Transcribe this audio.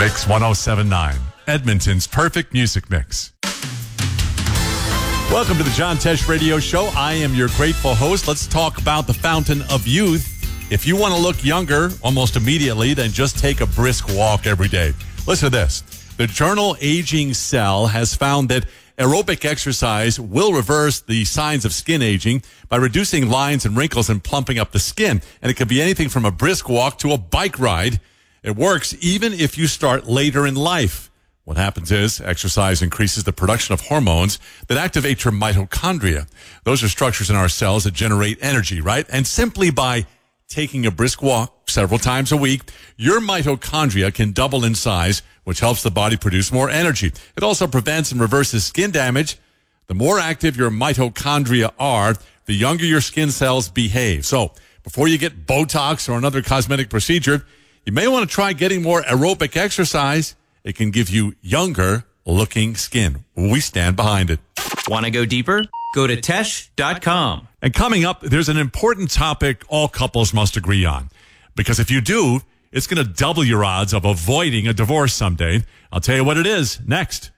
Mix 1079, Edmonton's perfect music mix. Welcome to the John Tesh Radio Show. I am your grateful host. Let's talk about the fountain of youth. If you want to look younger almost immediately, then just take a brisk walk every day. Listen to this. The journal Aging Cell has found that aerobic exercise will reverse the signs of skin aging by reducing lines and wrinkles and plumping up the skin. And it could be anything from a brisk walk to a bike ride. It works even if you start later in life. What happens is exercise increases the production of hormones that activate your mitochondria. Those are structures in our cells that generate energy, right? And simply by taking a brisk walk several times a week, your mitochondria can double in size, which helps the body produce more energy. It also prevents and reverses skin damage. The more active your mitochondria are, the younger your skin cells behave. So before you get Botox or another cosmetic procedure, you may want to try getting more aerobic exercise. It can give you younger looking skin. We stand behind it. Want to go deeper? Go to Tesh.com. And coming up, there's an important topic all couples must agree on. Because if you do, it's going to double your odds of avoiding a divorce someday. I'll tell you what it is next.